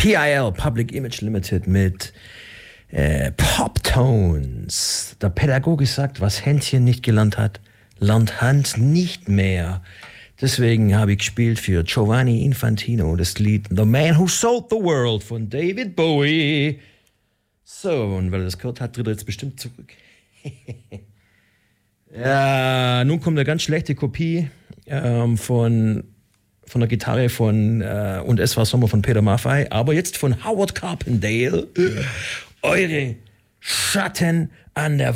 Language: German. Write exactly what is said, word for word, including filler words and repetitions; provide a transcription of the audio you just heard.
P I L, Public Image Limited, mit äh, Pop-Tones. Der Pädagoge sagt, was Händchen nicht gelernt hat, lernt Hand nicht mehr. Deswegen habe ich gespielt für Giovanni Infantino das Lied The Man Who Sold the World von David Bowie. So, und weil er das gehört hat, tritt er jetzt bestimmt zurück. Ja, nun kommt eine ganz schlechte Kopie ähm, von, von der Gitarre von äh, Und es war Sommer von Peter Maffay, aber jetzt von Howard Carpendale. Eure Schatten an der